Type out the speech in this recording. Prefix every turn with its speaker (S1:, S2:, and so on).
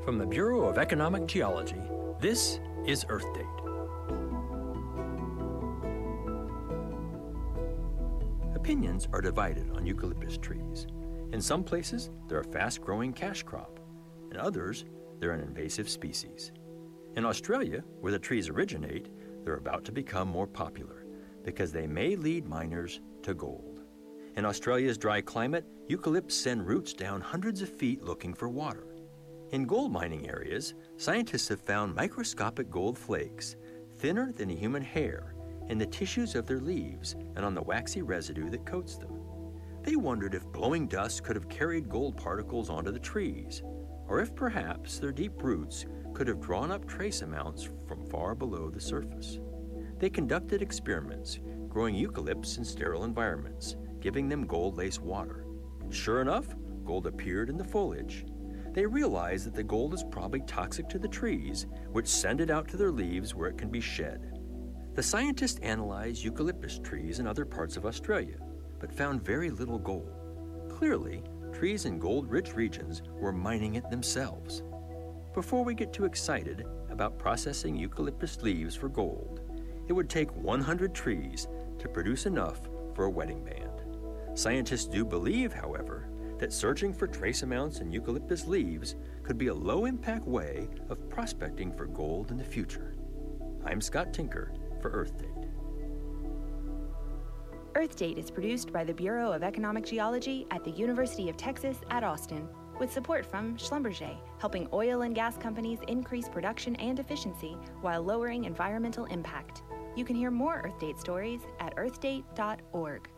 S1: From the Bureau of Economic Geology, this is Earth Date. Opinions are divided on eucalyptus trees. In some places, they're a fast-growing cash crop. In others, they're an invasive species. In Australia, where the trees originate, they're about to become more popular because they may lead miners to gold. In Australia's dry climate, eucalypts send roots down hundreds of feet looking for water. In gold mining areas, scientists have found microscopic gold flakes, thinner than a human hair, in the tissues of their leaves and on the waxy residue that coats them. They wondered if blowing dust could have carried gold particles onto the trees, or if perhaps their deep roots could have drawn up trace amounts from far below the surface. They conducted experiments, growing eucalypts in sterile environments, giving them gold-laced water. Sure enough, gold appeared in the foliage. They realized that the gold is probably toxic to the trees, which send it out to their leaves where it can be shed. The scientists analyzed eucalyptus trees in other parts of Australia, but found very little gold. Clearly, trees in gold-rich regions were mining it themselves. Before we get too excited about processing eucalyptus leaves for gold, it would take 100 trees to produce enough for a wedding band. Scientists do believe, however, that searching for trace amounts in eucalyptus leaves could be a low-impact way of prospecting for gold in the future. I'm Scott Tinker for Earth Date.
S2: Earth Date is produced by the Bureau of Economic Geology at the University of Texas at Austin, with support from Schlumberger, helping oil and gas companies increase production and efficiency while lowering environmental impact. You can hear more Earth Date stories at earthdate.org.